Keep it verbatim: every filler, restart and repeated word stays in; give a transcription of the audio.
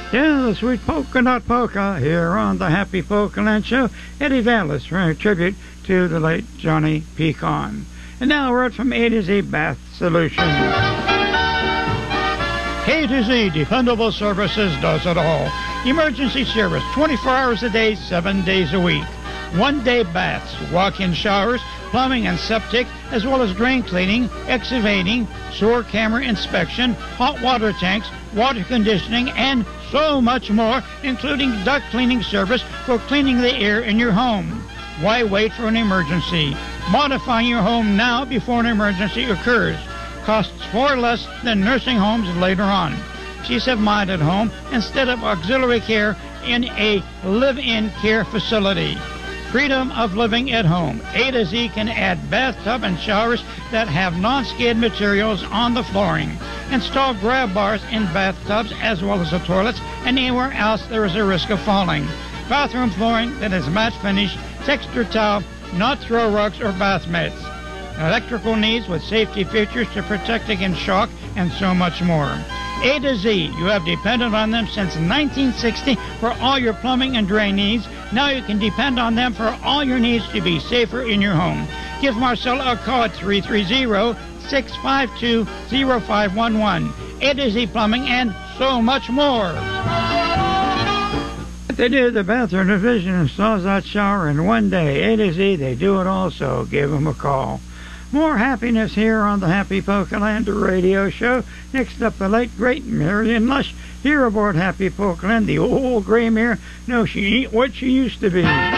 Yeah, the sweet polka dot polka here on the Happy Polka Land Show. Eddie Vallis for a tribute to the late Johnny Pecan. And now a word from A to Z Bath Solutions. A to Z Dependable Services does it all. Emergency service twenty-four hours a day, seven days a week. One-day baths, walk-in showers, plumbing and septic, as well as drain cleaning, excavating, sewer camera inspection, hot water tanks, water conditioning, and so much more, including duct cleaning service for cleaning the air in your home. Why wait for an emergency? Modifying your home now before an emergency occurs costs far less than nursing homes later on. Peace of mind at home instead of auxiliary care in a live-in care facility. Freedom of living at home. A to Z can add bathtub and showers that have non-skid materials on the flooring. Install grab bars in bathtubs as well as the toilets and anywhere else there is a risk of falling. Bathroom flooring that is matte finish, texture tile, not throw rugs or bath mats. Electrical needs with safety features to protect against shock and so much more. A to Z, you have depended on them since nineteen sixty for all your plumbing and drain needs. Now you can depend on them for all your needs to be safer in your home. Give Marcella a call at three three zero, six five two, zero five one one. A to Z Plumbing and so much more. They do the bathroom division installs that shower in one day. A to Z, they do it also. Give them a call. More happiness here on the Happy Polka Land radio show. Next up, the late, great Marion Lush here aboard Happy Polka Land. The old gray mare, no, she ain't what she used to be.